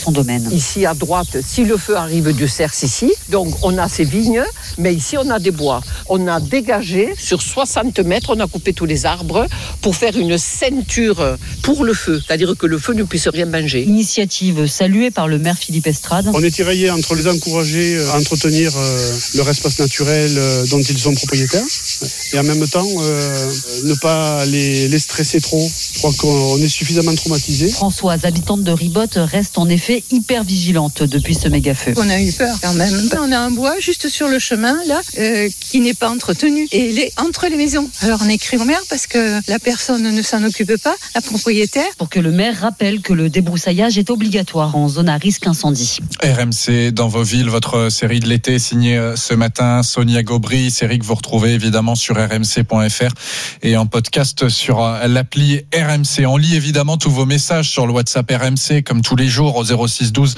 son domaine. Ici à droite, si le feu arrive du Cers ici, donc on a ces vignes, mais ici on a des bois. On a dégagé sur 60 mètres, on a coupé tous les arbres pour faire une ceinture pour le feu, c'est-à-dire que le feu ne puisse rien manger. Initiative saluée par le maire Philippe Estrade. On est tiraillé entre les encourager à entretenir leur espace naturel dont ils sont propriétaires et en même temps ne pas les stresser trop. Je crois qu'on est suffisamment traumatisés. Françoise, habitante de Ribotte, reste en effet hyper vigilante depuis ce méga-feu. On a eu peur quand même. On a un bois juste sur le chemin là qui n'est pas entretenu et il est entre les maisons. Alors on écrit au maire parce que la personne ne s'en occupe pas, la propriétaire. Pour que le maire rappelle que le débroussaillage est obligatoire en zone à risque incendie. RMC dans vos villes, votre série de l'été signée ce matin Sonia Gobry, série que vous retrouvez évidemment sur rmc.fr et en podcast sur l'appli RMC. On lit évidemment tous vos messages sur le WhatsApp RMC comme tous les jours au 06 12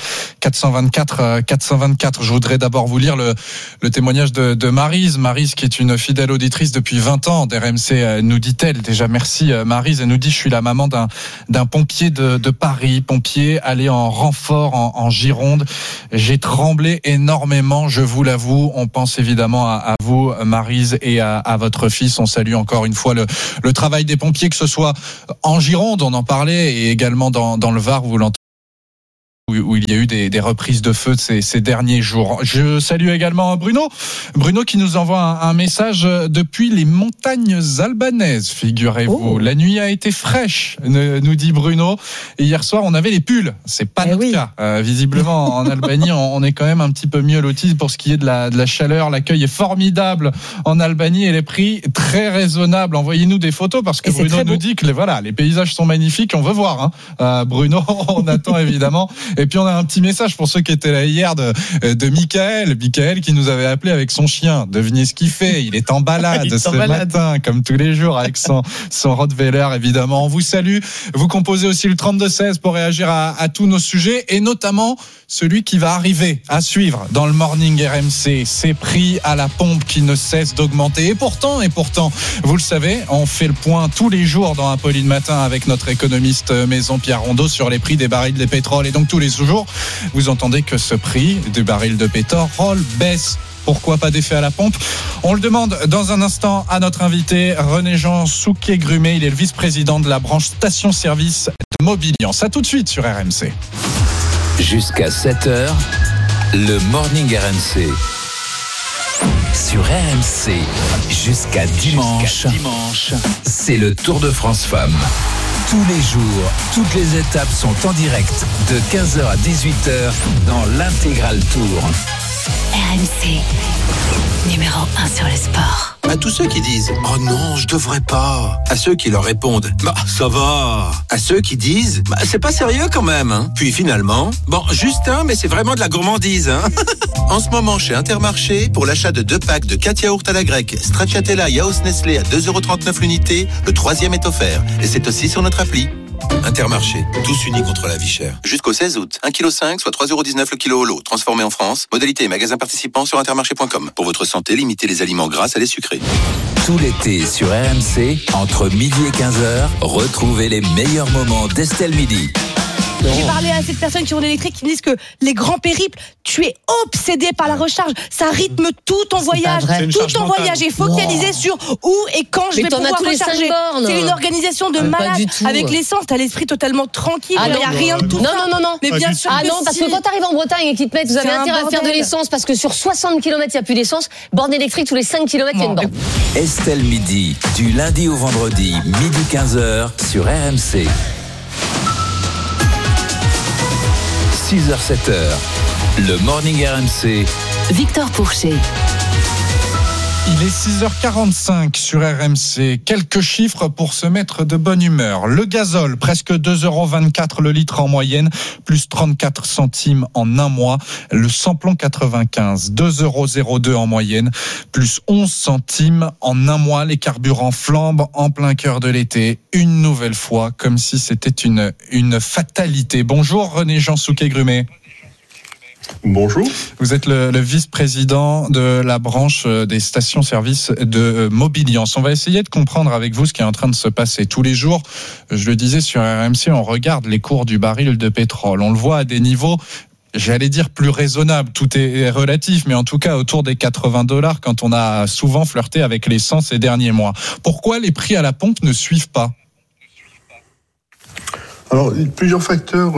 424 424. Je voudrais d'abord vous lire le témoignage de Maryse. Maryse qui est une fidèle auditrice depuis 20 ans d'RMC, nous dit-elle. Déjà merci Maryse, elle nous dit: je suis la maman d'un pompier de Paris, pompier allé en renfort en Gironde. J'ai tremblé énormément, je vous l'avoue. On pense évidemment à vous Maryse et à votre fils. On salue encore une fois le travail des pompiers, que ce soit en Gironde, on en parlait, et également dans le Var, vous l'entendez, où il y a eu des reprises de feu ces derniers jours. Je salue également Bruno qui nous envoie un message depuis les montagnes albanaises, figurez-vous. La nuit a été fraîche, nous dit Bruno, et hier soir on avait les pulls. C'est pas notre cas. Visiblement en Albanie on est quand même un petit peu mieux lotis pour ce qui est de la chaleur. L'accueil est formidable en Albanie et les prix très raisonnables. Envoyez-nous des photos parce que Bruno nous dit que les paysages sont magnifiques, on veut voir Bruno, on attend évidemment. Et puis on a un petit message pour ceux qui étaient là hier de Michael qui nous avait appelé avec son chien. Devinez ce qu'il fait, il est en balade matin comme tous les jours avec son Rottweiler évidemment. On vous salue, vous composez aussi le 32-16 pour réagir à tous nos sujets et notamment celui qui va arriver à suivre dans le Morning RMC, ces prix à la pompe qui ne cessent d'augmenter. Et pourtant, vous le savez, on fait le point tous les jours dans Apolline Matin avec notre économiste maison Pierre Rondeau sur les prix des barils de pétrole. Et donc tous les jours, vous entendez que ce prix du baril de pétrole baisse. Pourquoi pas d'effet à la pompe? On le demande dans un instant à notre invité René-Jean Souquet-Grumet. Il est le vice-président de la branche station-service de Mobiliance. À tout de suite sur RMC. Jusqu'à 7h, le Morning RMC. Sur RMC, jusqu'à dimanche, c'est le Tour de France Femmes. Tous les jours, toutes les étapes sont en direct de 15h à 18h dans l'Intégral Tour. RMC, numéro 1 sur le sport. À tous ceux qui disent « Oh non, je devrais pas ». À ceux qui leur répondent « Bah, ça va ». À ceux qui disent « Bah, c'est pas sérieux quand même, hein ». Puis finalement, bon, juste mais c'est vraiment de la gourmandise, hein. En ce moment, chez Intermarché, pour l'achat de 2 packs de 4 yaourts à la grecque, Stracciatella Yaourt Nestlé à 2,39€ l'unité, le 3e est offert. Et c'est aussi sur notre appli. Intermarché, tous unis contre la vie chère. Jusqu'au 16 août, 1,5 kg, soit 3,19€ le kilo au lot, transformé en France. Modalité et magasins participants sur intermarché.com. Pour votre santé, limitez les aliments gras à les sucrés. Tout l'été sur RMC, entre midi et 15h, retrouvez les meilleurs moments d'Estelle Midi. J'ai parlé à cette personne qui roule électrique qui me disent que les grands périples, tu es obsédé par la recharge. Ça rythme tout ton voyage. Tout ton voyage est focalisé sur où et quand je vais pouvoir recharger. C'est une organisation de malade. Avec l'essence, t'as l'esprit totalement tranquille. Il n'y a rien de tout ça. Non. Mais bien sûr que non, parce que quand t'arrives en Bretagne et qu'ils te mettent, vous avez intérêt à faire de l'essence parce que sur 60 km, il n'y a plus d'essence. Borne électrique, tous les 5 km, il y a une borne. Estelle Midi, du lundi au vendredi, midi 15h sur RMC. 6h, 7h, le Morning RMC. Victor Pourchet. Il est 6h45 sur RMC. Quelques chiffres pour se mettre de bonne humeur. Le gazole, presque 2,24€ le litre en moyenne, plus 34 centimes en un mois. Le samplon 95, 2,02€ en moyenne, plus 11 centimes en un mois. Les carburants flambent en plein cœur de l'été. Une nouvelle fois, comme si c'était une fatalité. Bonjour René-Jean Souquet-Grumet. Bonjour. Vous êtes le vice-président de la branche des stations-service de Mobiliance. On va essayer de comprendre avec vous ce qui est en train de se passer. Tous les jours, je le disais sur RMC, on regarde les cours du baril de pétrole. On le voit à des niveaux, j'allais dire plus raisonnables. Tout est relatif, mais en tout cas autour des $80 quand on a souvent flirté avec l'essence ces derniers mois. Pourquoi les prix à la pompe ne suivent pas ? Alors, plusieurs facteurs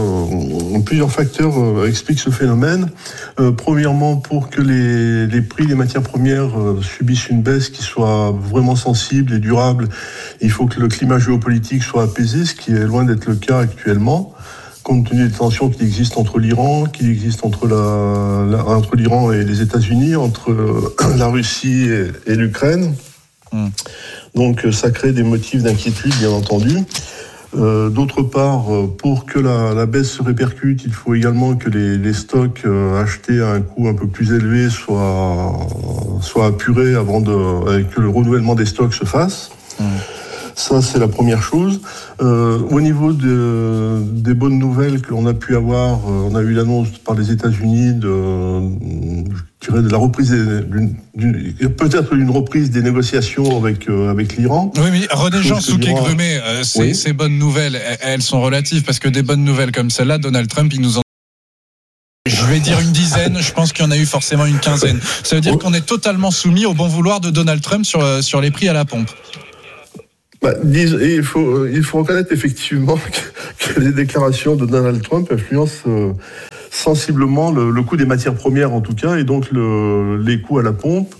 expliquent ce phénomène. Premièrement, pour que les prix des matières premières subissent une baisse qui soit vraiment sensible et durable, il faut que le climat géopolitique soit apaisé, ce qui est loin d'être le cas actuellement, compte tenu des tensions qui existent entre l'Iran, qui existent entre l'Iran et les États-Unis, entre la Russie et l'Ukraine. Donc, ça crée des motifs d'inquiétude, bien entendu. D'autre part, pour que la baisse se répercute, il faut également que les stocks achetés à un coût un peu plus élevé soient apurés avant que le renouvellement des stocks se fasse. Ça, c'est la première chose. Au niveau des bonnes nouvelles qu'on a pu avoir, on a eu l'annonce par les États-Unis de la reprise, peut-être une reprise des négociations avec l'Iran. Oui, mais René-Jean Souquet-Grumet, ces bonnes nouvelles, elles sont relatives, parce que des bonnes nouvelles comme celle-là, Donald Trump, il nous en... Je vais dire une dizaine, je pense qu'il y en a eu forcément une quinzaine. Ça veut dire qu'on est totalement soumis au bon vouloir de Donald Trump sur les prix à la pompe. Il faut reconnaître effectivement que les déclarations de Donald Trump influencent sensiblement le coût des matières premières en tout cas, et donc les coûts à la pompe.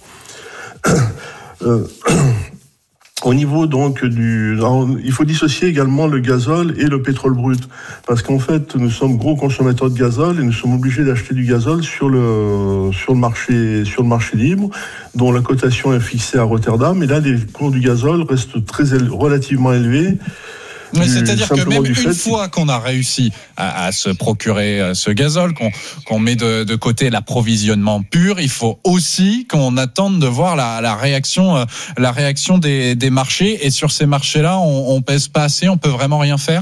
Au niveau donc il faut dissocier également le gazole et le pétrole brut, parce qu'en fait nous sommes gros consommateurs de gazole et nous sommes obligés d'acheter du gazole sur le marché libre, dont la cotation est fixée à Rotterdam, et là les cours du gazole restent relativement élevés. Mais c'est-à-dire que même une fois qu'on a réussi à se procurer ce gazole, qu'on met de côté l'approvisionnement pur, il faut aussi qu'on attende de voir la réaction des marchés. Et sur ces marchés-là, on pèse pas assez, on peut vraiment rien faire.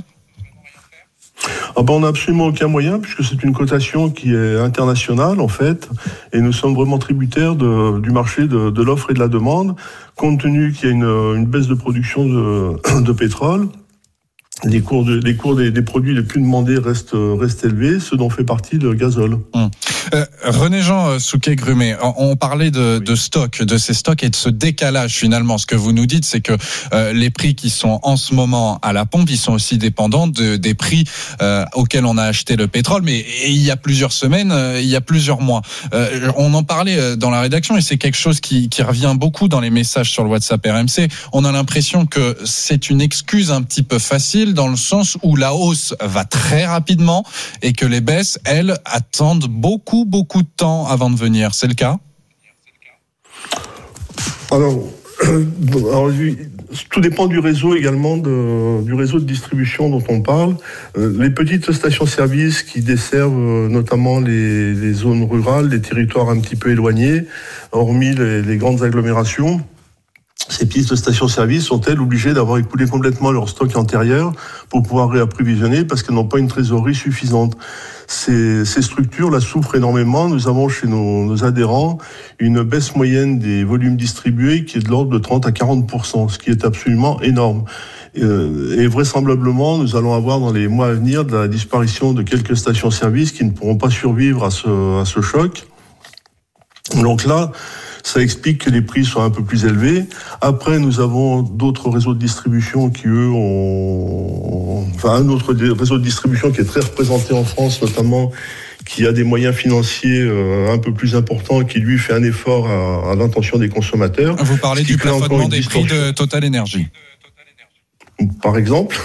On n'a absolument aucun moyen, puisque c'est une cotation qui est internationale en fait, et nous sommes vraiment tributaires du marché de l'offre et de la demande, compte tenu qu'il y a une baisse de production de pétrole. Les cours des produits les plus demandés restent élevés, ce dont fait partie le gazole. René-Jean Souquet-Grumet, on parlait de stock, de ces stocks et de ce décalage finalement. Ce que vous nous dites, c'est que les prix qui sont en ce moment à la pompe, ils sont aussi dépendants des prix auxquels on a acheté le pétrole. Mais il y a plusieurs semaines, il y a plusieurs mois, on en parlait dans la rédaction et c'est quelque chose qui revient beaucoup dans les messages sur le WhatsApp RMC. On a l'impression que c'est une excuse un petit peu facile, dans le sens où la hausse va très rapidement et que les baisses, elles, attendent beaucoup de temps avant de venir. C'est le cas ? Alors, tout dépend du réseau également, du réseau de distribution dont on parle. Les petites stations-service qui desservent notamment les zones rurales, les territoires un petit peu éloignés, hormis les grandes agglomérations, ces petites stations-service sont-elles obligées d'avoir écoulé complètement leur stock antérieur pour pouvoir réapprovisionner, parce qu'elles n'ont pas une trésorerie suffisante. Ces structures-là souffrent énormément. Nous avons chez nos adhérents une baisse moyenne des volumes distribués qui est de l'ordre de 30 à 40%, ce qui est absolument énorme. Et vraisemblablement, nous allons avoir dans les mois à venir de la disparition de quelques stations-service qui ne pourront pas survivre à ce choc. Donc là, ça explique que les prix soient un peu plus élevés. Après, nous avons d'autres réseaux de distribution qui, eux, un autre réseau de distribution qui est très représenté en France, notamment, qui a des moyens financiers un peu plus importants, qui, lui, fait un effort à l'intention des consommateurs. Vous parlez du plafonnement des prix de Total Énergie. Par exemple.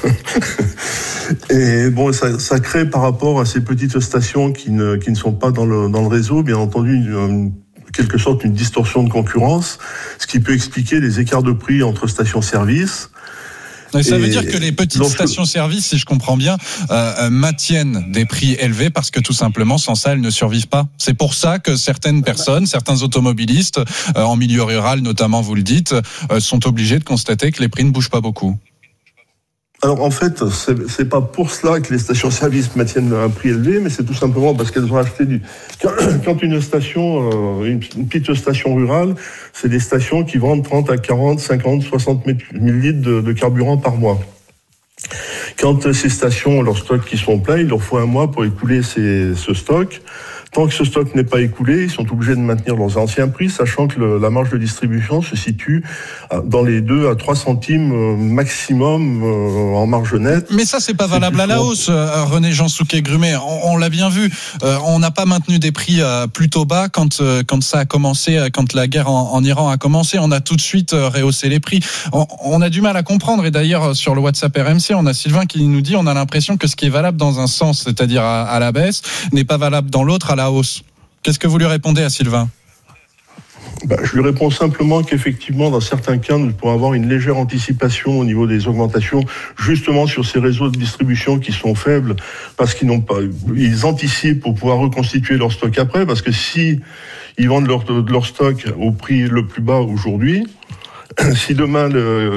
Et bon, ça crée par rapport à ces petites stations qui ne sont pas dans le réseau, bien entendu, quelque sorte une distorsion de concurrence, ce qui peut expliquer les écarts de prix entre stations-service. Ça veut dire que les petites stations-service, si je comprends bien, maintiennent des prix élevés parce que tout simplement, sans ça, elles ne survivent pas. C'est pour ça que certaines personnes, certains automobilistes, en milieu rural notamment, vous le dites, sont obligés de constater que les prix ne bougent pas beaucoup. Alors en fait, c'est pas pour cela que les stations-service maintiennent un prix élevé, mais c'est tout simplement parce qu'elles ont acheté quand une station, une petite station rurale, c'est des stations qui vendent 30 à 40, 50, 60 000 litres de carburant par mois. Quand ces stations ont leurs stocks qui sont pleins, il leur faut un mois pour écouler ce stock. Tant que ce stock n'est pas écoulé, ils sont obligés de maintenir leurs anciens prix, sachant que la marge de distribution se situe dans les 2 à 3 centimes maximum en marge nette. Mais ça, c'est pas valable à la hausse, René-Jean Souquet-Grumet. On l'a bien vu. On n'a pas maintenu des prix plutôt bas quand ça a commencé, quand la guerre en Iran a commencé. On a tout de suite rehaussé les prix. On a du mal à comprendre. Et d'ailleurs, sur le WhatsApp RMC, on a Sylvain qui nous dit on a l'impression que ce qui est valable dans un sens, c'est-à-dire à la baisse, n'est pas valable dans l'autre, à la hausse. Qu'est-ce que vous lui répondez à Sylvain ? Je lui réponds simplement qu'effectivement, dans certains cas, nous pourrons avoir une légère anticipation au niveau des augmentations, justement sur ces réseaux de distribution qui sont faibles, parce ils anticipent pour pouvoir reconstituer leur stock après, parce que si ils vendent leur stock au prix le plus bas aujourd'hui, si demain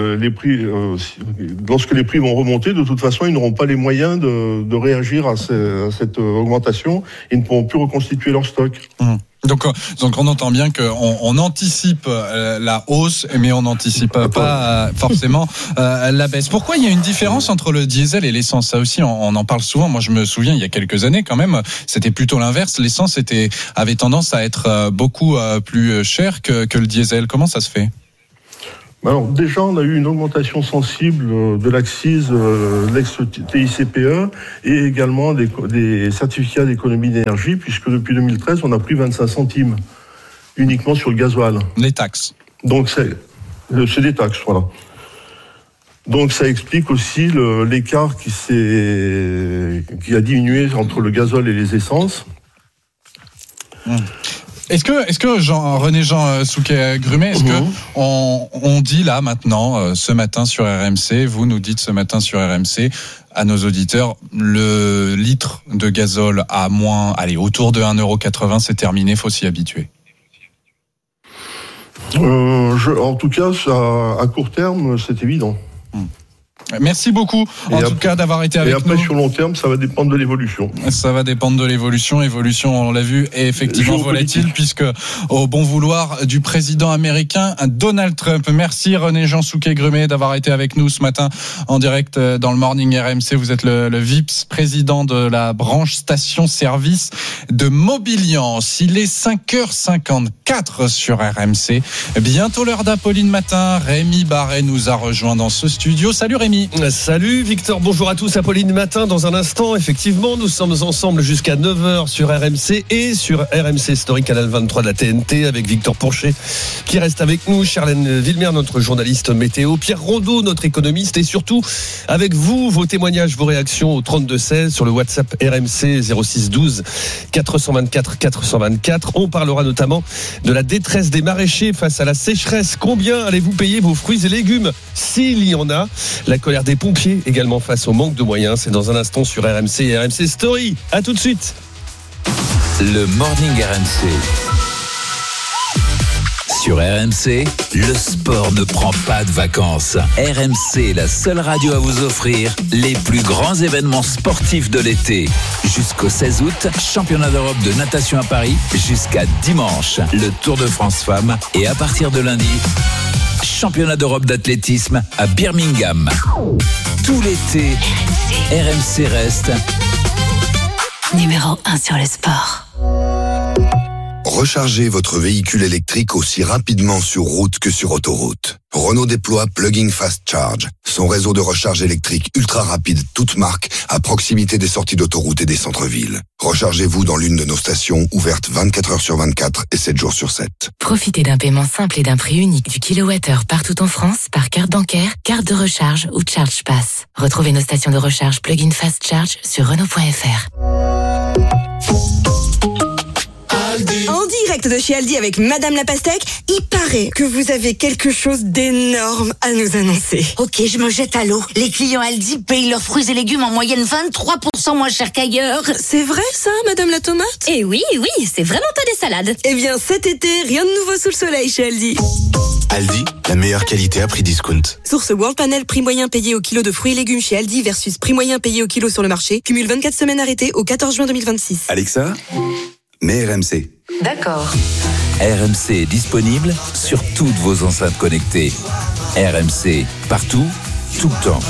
lorsque les prix vont remonter, de toute façon, ils n'auront pas les moyens de réagir à cette augmentation. Ils ne pourront plus reconstituer leur stock. Donc on entend bien qu'on anticipe la hausse, mais on n'anticipe pas forcément la baisse. Pourquoi il y a une différence entre le diesel et l'essence ? Ça aussi, on en parle souvent. Moi, je me souviens, il y a quelques années, quand même, c'était plutôt l'inverse. L'essence avait tendance à être beaucoup plus chère que le diesel. Comment ça se fait ? Alors déjà, on a eu une augmentation sensible de l'accise, l'ex-TICPE, et également des certificats d'économie d'énergie, puisque depuis 2013, on a pris 25 centimes uniquement sur le gasoil. Les taxes. Donc c'est des taxes, voilà. Donc ça explique aussi l'écart qui a diminué entre le gazole et les essences. Est-ce que René-Jean Souquet-Grumet, est-ce que on dit là maintenant, ce matin sur RMC, vous nous dites ce matin sur RMC à nos auditeurs, le litre de gazole à autour de 1,80 €, c'est terminé, faut s'y habituer? En tout cas, à court terme, c'est évident. Merci beaucoup, tout cas, d'avoir été avec nous. Et après, sur long terme, ça va dépendre de l'évolution. Ça va dépendre de l'évolution. Évolution, on l'a vu, est effectivement volatile, puisque au bon vouloir du président américain Donald Trump. Merci René-Jean Souquet-Grumet d'avoir été avec nous ce matin en direct dans le Morning RMC. Vous êtes le vice-président de la branche station-service de Mobiliance. Il est 5h54 sur RMC. Bientôt l'heure d'Apolline Matin. Rémi Barret nous a rejoint dans ce studio. Salut Rémi. Salut Victor, bonjour à tous. Apolline Matin, dans un instant, effectivement, nous sommes ensemble jusqu'à 9h sur RMC et sur RMC Story, canal 23 de la TNT, avec Victor Pourchet qui reste avec nous, Charlène Villemer, notre journaliste météo, Pierre Rondeau, notre économiste, et surtout avec vous, vos témoignages, vos réactions au 32-16 sur le WhatsApp RMC 06 12 424 424. On parlera notamment de la détresse des maraîchers face à la sécheresse. Combien allez-vous payer vos fruits et légumes s'il y en a? La colère des pompiers également face au manque de moyens. C'est dans un instant sur RMC et RMC Story. À tout de suite. Le Morning RMC. Sur RMC, le sport ne prend pas de vacances. RMC, la seule radio à vous offrir les plus grands événements sportifs de l'été. Jusqu'au 16 août, championnat d'Europe de natation à Paris. Jusqu'à dimanche, le Tour de France Femmes. Et à partir de lundi, championnat d'Europe d'athlétisme à Birmingham. Tout l'été, RMC reste numéro 1 sur le sport. Rechargez votre véhicule électrique aussi rapidement sur route que sur autoroute. Renault déploie Plug-in Fast Charge, son réseau de recharge électrique ultra rapide, toute marque, à proximité des sorties d'autoroute et des centres-villes. Rechargez-vous dans l'une de nos stations, ouvertes 24 heures sur 24 et 7 jours sur 7. Profitez d'un paiement simple et d'un prix unique du kilowattheure partout en France par carte bancaire, carte de recharge ou Charge Pass. Retrouvez nos stations de recharge Plug-in Fast Charge sur Renault.fr. En direct direct de chez Aldi avec Madame la Pastèque. Il paraît que vous avez quelque chose d'énorme à nous annoncer. Ok, je me jette à l'eau. Les clients Aldi payent leurs fruits et légumes en moyenne 23% moins cher qu'ailleurs. C'est vrai ça, Madame la Tomate? Eh oui, c'est vraiment pas des salades. Eh bien, cet été, rien de nouveau sous le soleil chez Aldi. Aldi, la meilleure qualité à prix discount. Source World Panel, prix moyen payé au kilo de fruits et légumes chez Aldi versus prix moyen payé au kilo sur le marché. Cumule 24 semaines arrêtées au 14 juin 2026. Alexa, mets RMC. D'accord. RMC est disponible sur toutes vos enceintes connectées. RMC, partout, tout le temps.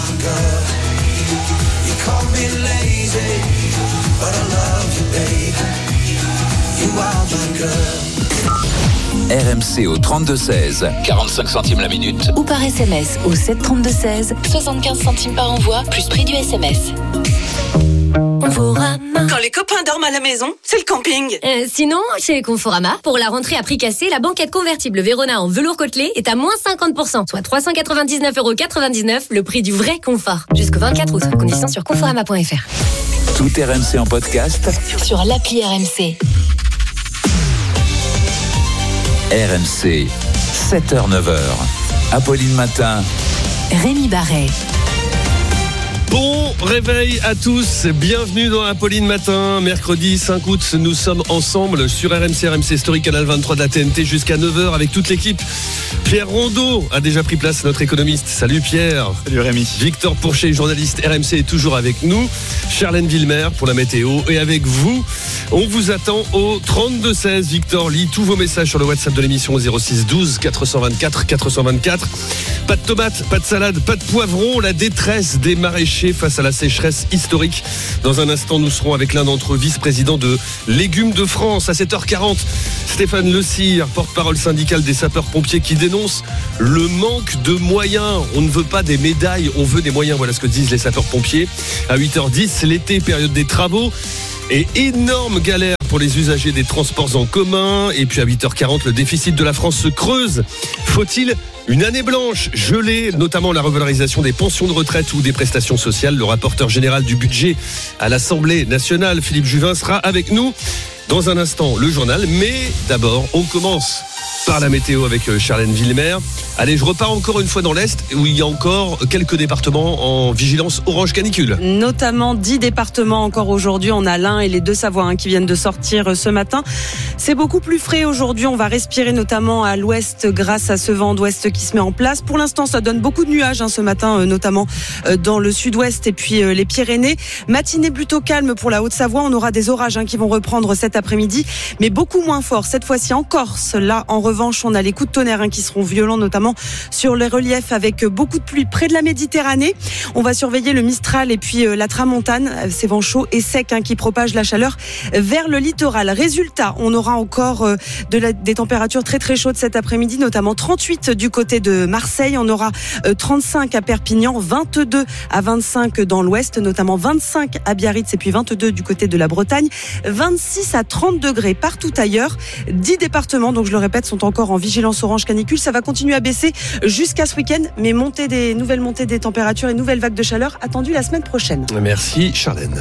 RMC au 32-16, 45 centimes la minute. Ou par SMS au 732-16, 75 centimes par envoi, plus prix du SMS. Conforama. Quand les copains dorment à la maison, c'est le camping. Sinon, chez Conforama, pour la rentrée à prix cassé, la banquette convertible Vérona en velours côtelé est à moins 50%, soit 399,99€, le prix du vrai confort. Jusqu'au 24 août, conditions sur conforama.fr. Tout RMC en podcast Sur l'appli RMC. RMC, 7h-9h. Apolline Matin. Rémi Barret. Bon réveil à tous, bienvenue dans Apolline Matin, mercredi 5 août, nous sommes ensemble sur RMC Story, Canal 23 de la TNT jusqu'à 9h avec toute l'équipe. Pierre Rondeau a déjà pris place, notre économiste. Salut Pierre. Salut Rémi. Victor Pourchet, journaliste RMC, est toujours avec nous. Charlène Villemer pour la météo. Et avec vous, on vous attend au 32-16. Victor lit tous vos messages sur le WhatsApp de l'émission au 06 12 424 424. Pas de tomates, pas de salade, pas de poivrons. La détresse des maraîchers face à la sécheresse historique. Dans un instant, nous serons avec l'un d'entre eux, vice-président de Légumes de France. À 7h40, Stéphane Le Sire, porte-parole syndicale des sapeurs-pompiers, qui dénonce le manque de moyens. On ne veut pas des médailles, on veut des moyens. Voilà ce que disent les sapeurs-pompiers. À 8h10, l'été, période des travaux. Et énorme galère pour les usagers des transports en commun. Et puis à 8h40, le déficit de la France se creuse. Faut-il une année blanche gelée, notamment la revalorisation des pensions de retraite ou des prestations sociales? Le rapporteur général du budget à l'Assemblée nationale, Philippe Juvin, sera avec nous dans un instant. Le journal, mais d'abord, on commence par la météo avec Charlène Villemer. Allez, je repars encore une fois dans l'Est où il y a encore quelques départements en vigilance orange canicule. Notamment 10 départements encore aujourd'hui. On a l'Ain et les Deux-Savoies qui viennent de sortir ce matin. C'est beaucoup plus frais aujourd'hui. On va respirer notamment à l'ouest grâce à ce vent d'ouest qui se met en place. Pour l'instant, ça donne beaucoup de nuages ce matin, notamment dans le sud-ouest et puis les Pyrénées. Matinée plutôt calme pour la Haute-Savoie. On aura des orages qui vont reprendre cet après-midi, mais beaucoup moins forts. Cette fois-ci en Corse. Là, en revanche, on a les coups de tonnerre qui seront violents, notamment sur les reliefs avec beaucoup de pluie près de la Méditerranée. On va surveiller le Mistral et puis la Tramontane, ces vents chauds et secs qui propagent la chaleur vers le littoral. Résultat, on aura encore des températures très très chaudes cet après-midi, notamment 38 du côté de Marseille. On aura 35 à Perpignan, 22 à 25 dans l'ouest, notamment 25 à Biarritz et puis 22 du côté de la Bretagne, 26 à 30 degrés partout ailleurs. 10 départements, donc je le répète, sont encore en vigilance orange canicule. Ça va continuer à baisser jusqu'à ce week-end, mais nouvelle montée des températures et nouvelle vague de chaleur attendue la semaine prochaine. Merci Charlène.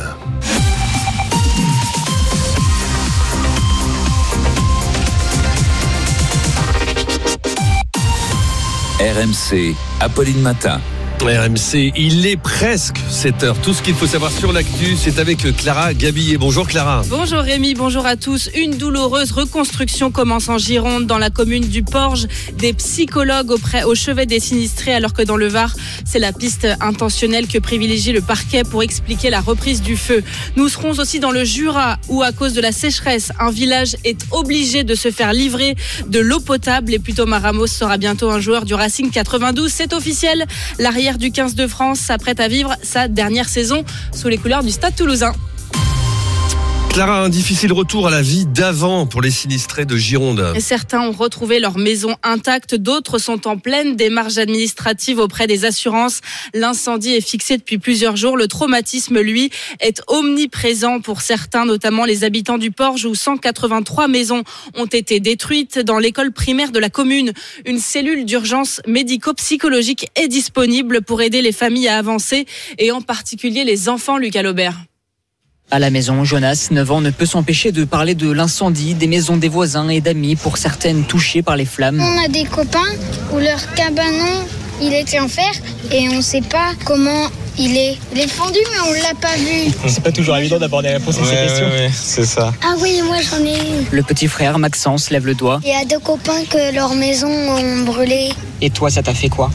RMC, Apolline Matin. RMC, il est presque 7h. Tout ce qu'il faut savoir sur l'actu, c'est avec Clara Gabillet. Bonjour Clara. Bonjour Rémi, bonjour à tous. Une douloureuse reconstruction commence en Gironde, dans la commune du Porge. Des psychologues au chevet des sinistrés, alors que dans le Var, c'est la piste intentionnelle que privilégie le parquet pour expliquer la reprise du feu. Nous serons aussi dans le Jura, où à cause de la sécheresse, un village est obligé de se faire livrer de l'eau potable. Et puis Thomas Ramos sera bientôt un joueur du Racing 92. C'est officiel, l'arrière du 15 de France s'apprête à vivre sa dernière saison sous les couleurs du Stade Toulousain. Clara, un difficile retour à la vie d'avant pour les sinistrés de Gironde. Certains ont retrouvé leur maison intacte, d'autres sont en pleine démarche administrative auprès des assurances. L'incendie est fixé depuis plusieurs jours. Le traumatisme, lui, est omniprésent pour certains, notamment les habitants du Porge, où 183 maisons ont été détruites. Dans l'école primaire de la commune, une cellule d'urgence médico-psychologique est disponible pour aider les familles à avancer, et en particulier les enfants, Lucas Laubert. À la maison, Jonas, 9 ans, ne peut s'empêcher de parler de l'incendie, des maisons des voisins et d'amis, pour certaines touchées par les flammes. On a des copains où leur cabanon, il était en fer et on ne sait pas comment il est fondu, mais on l'a pas vu. C'est pas toujours évident d'avoir des réponses à ces questions. Ouais, c'est ça. Ah oui, moi j'en ai une. Le petit frère, Maxence, lève le doigt. Il y a 2 copains que leurs maisons ont brûlé. Et toi, ça t'a fait quoi?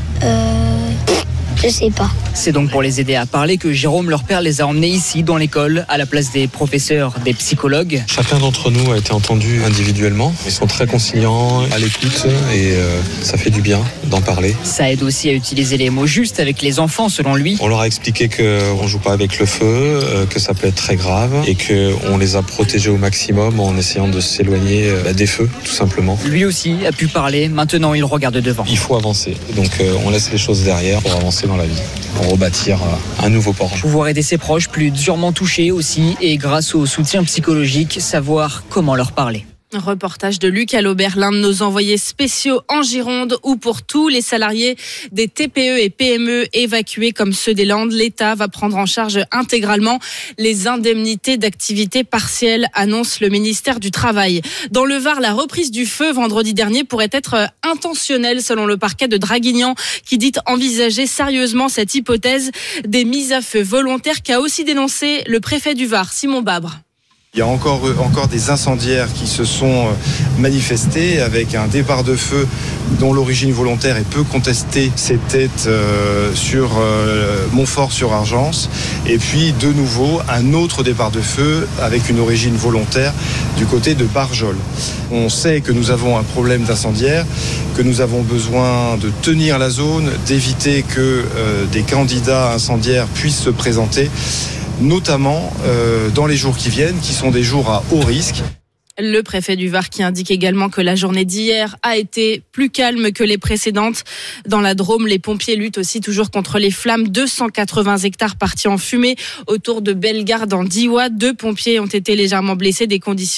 Je sais pas. C'est donc pour les aider à parler que Jérôme, leur père, les a emmenés ici, dans l'école, à la place des professeurs, des psychologues. Chacun d'entre nous a été entendu individuellement. Ils sont très conciliants, à l'écoute et ça fait du bien d'en parler. Ça aide aussi à utiliser les mots justes avec les enfants, selon lui. On leur a expliqué qu'on ne joue pas avec le feu, que ça peut être très grave et qu'on les a protégés au maximum en essayant de s'éloigner des feux, tout simplement. Lui aussi a pu parler, maintenant il regarde devant. Il faut avancer, donc on laisse les choses derrière pour avancer dans la vie, pour rebâtir un nouveau Porge. Pouvoir aider ses proches plus durement touchés aussi, et grâce au soutien psychologique, savoir comment leur parler. Reportage de Luc Allobert, l'un de nos envoyés spéciaux en Gironde, où pour tous les salariés des TPE et PME évacués comme ceux des Landes, l'État va prendre en charge intégralement les indemnités d'activité partielle, annonce le ministère du Travail. Dans le Var, la reprise du feu vendredi dernier pourrait être intentionnelle selon le parquet de Draguignan, qui dit envisager sérieusement cette hypothèse des mises à feu volontaires qu'a aussi dénoncé le préfet du Var, Simon Babre. Il y a encore des incendiaires qui se sont manifestés avec un départ de feu dont l'origine volontaire est peu contestée. C'était sur Montfort-sur-Argence. Et puis de nouveau un autre départ de feu avec une origine volontaire du côté de Barjol. On sait que nous avons un problème d'incendiaire, que nous avons besoin de tenir la zone, d'éviter que des candidats incendiaires puissent se présenter, notamment dans les jours qui viennent, qui sont des jours à haut risque. Le préfet du Var qui indique également que la journée d'hier a été plus calme que les précédentes. Dans la Drôme, les pompiers luttent aussi toujours contre les flammes. 280 hectares partis en fumée autour de Bellegarde en Diois. 2 pompiers ont été légèrement blessés, des conditions